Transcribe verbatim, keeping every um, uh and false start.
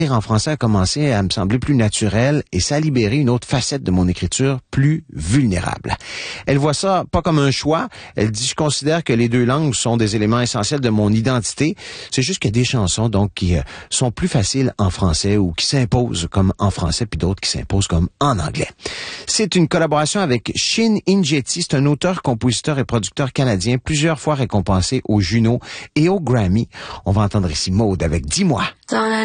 en français a commencé à me sembler plus naturel et ça a libéré une autre facette de mon écriture plus vulnérable. Elle voit ça pas comme un choix. Elle dit, je considère que les deux langues sont des éléments essentiels de mon identité. C'est juste qu'il y a des chansons donc qui euh, sont plus faciles en français ou qui s'imposent comme en français puis d'autres qui s'imposent comme en anglais. C'est une collaboration avec Shin Injeti. C'est un auteur, compositeur et producteur canadien plusieurs fois récompensé aux Juno et aux Grammy. On va entendre ici Maude avec Dis-moi.